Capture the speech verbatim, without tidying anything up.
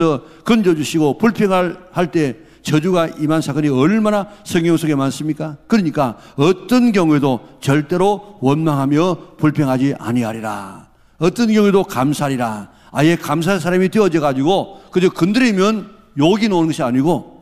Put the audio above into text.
건져주시고 불평할 때 저주가 임한 사건이 얼마나 성경 속에 많습니까? 그러니까 어떤 경우에도 절대로 원망하며 불평하지 아니하리라. 어떤 경우에도 감사하리라. 아예 감사할 사람이 되어져 가지고 그저 건드리면 욕이 나오는 것이 아니고